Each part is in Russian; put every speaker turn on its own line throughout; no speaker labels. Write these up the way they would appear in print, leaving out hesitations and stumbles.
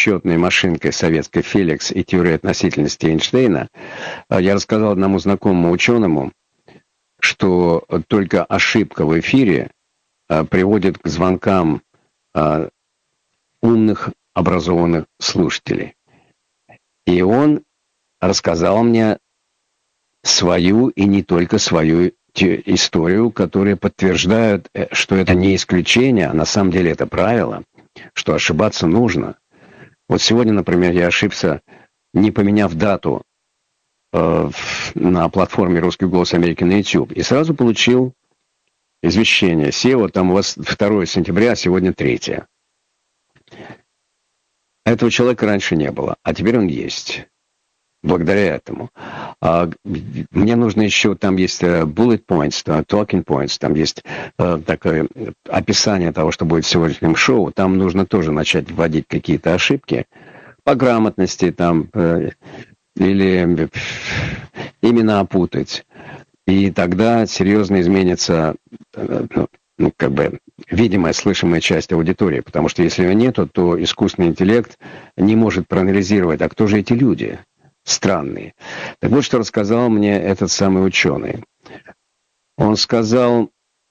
счетной машинкой советской Феликс и теорией относительности Эйнштейна, я рассказал одному знакомому ученому, что только ошибка в эфире приводит к звонкам умных, образованных слушателей. И он рассказал мне свою и не только свою историю, которые подтверждают, что это не исключение, а на самом деле это правило, что ошибаться нужно. Вот сегодня, например, я ошибся, не поменяв дату на платформе «Русский голос Америки» на YouTube, и сразу получил извещение. SEO, там у вас 2 сентября, а сегодня 3. Этого человека раньше не было, а теперь он есть. Благодаря этому. Мне нужно еще, там есть bullet points, talking points, там есть такое описание того, что будет в сегодняшнем шоу. Там нужно тоже начать вводить какие-то ошибки по грамотности, там, или именно опутать. И тогда серьезно изменится, видимая, слышимая часть аудитории. Потому что если ее нету, то искусственный интеллект не может проанализировать, а кто же эти люди? Странные. Так вот, что рассказал мне этот самый ученый. Он сказал,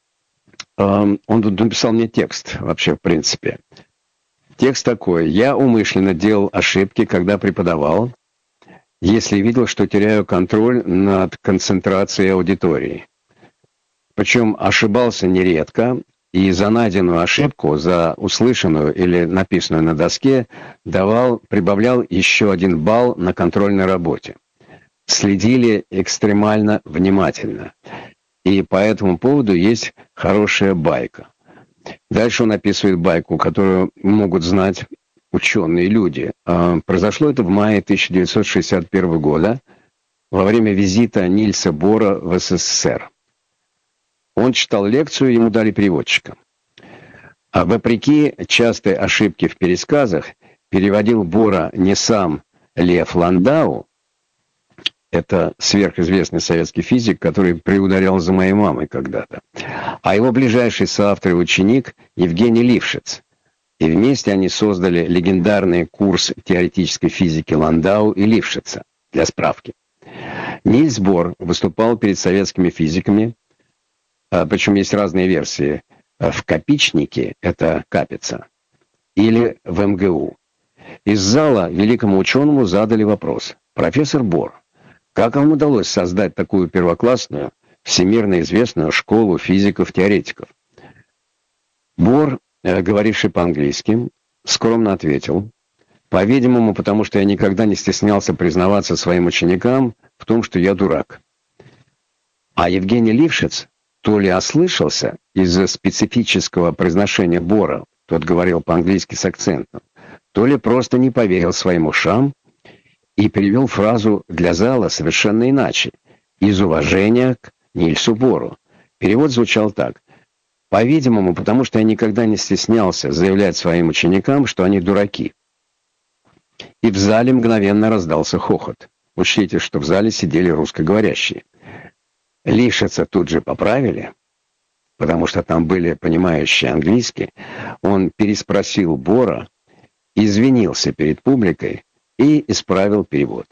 он написал мне текст, вообще, в принципе. Текст такой: я умышленно делал ошибки, когда преподавал, если видел, что теряю контроль над концентрацией аудитории. Причем ошибался нередко, и за найденную ошибку, за услышанную или написанную на доске, прибавлял еще 1 балл на контрольной работе. Следили экстремально внимательно. И по этому поводу есть хорошая байка. Дальше он описывает байку, которую могут знать ученые люди. Произошло это в мае 1961 года, во время визита Нильса Бора в СССР. Он читал лекцию, ему дали переводчика. А вопреки частой ошибке в пересказах, переводил Бора не сам Лев Ландау, это сверхизвестный советский физик, который приударял за моей мамой когда-то, а его ближайший соавтор и ученик Евгений Лившиц. И вместе они создали легендарный курс теоретической физики Ландау и Лившица. Для справки. Нильс Бор выступал перед советскими физиками, причем есть разные версии, в Капичнике, это Капица, или в МГУ. Из зала великому ученому задали вопрос: профессор Бор, как вам удалось создать такую первоклассную, всемирно известную школу физиков-теоретиков? Бор, говоривший по-английски, скромно ответил: по-видимому, потому что я никогда не стеснялся признаваться своим ученикам в том, что я дурак. А Евгений Лившиц то ли ослышался из-за специфического произношения Бора, тот говорил по-английски с акцентом, то ли просто не поверил своим ушам и перевел фразу для зала совершенно иначе, из уважения к Нильсу Бору. Перевод звучал так: по-видимому, потому что я никогда не стеснялся заявлять своим ученикам, что они дураки. И в зале мгновенно раздался хохот. Учтите, что в зале сидели русскоговорящие. Лившица тут же поправили, потому что там были понимающие английский. Он переспросил Бора, извинился перед публикой и исправил перевод.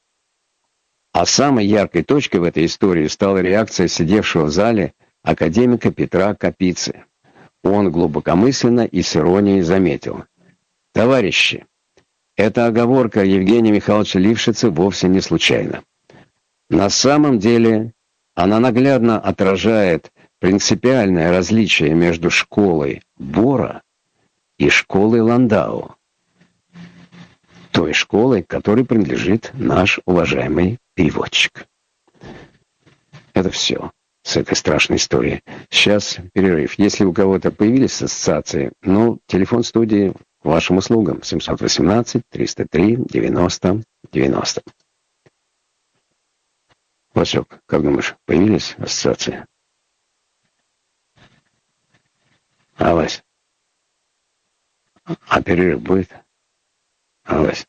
А самой яркой точкой в этой истории стала реакция сидевшего в зале академика Петра Капицы. Он глубокомысленно и с иронией заметил: товарищи, эта оговорка Евгения Михайловича Лившица вовсе не случайна. На самом деле она наглядно отражает принципиальное различие между школой Бора и школой Ландау, той школой, которой принадлежит наш уважаемый переводчик. Это все с этой страшной историей. Сейчас перерыв. Если у кого-то появились ассоциации, телефон студии к вашим услугам. 718-303-90-90. Васек, как думаешь, появились ассоциации? Вась. А перерыв будет? Вась.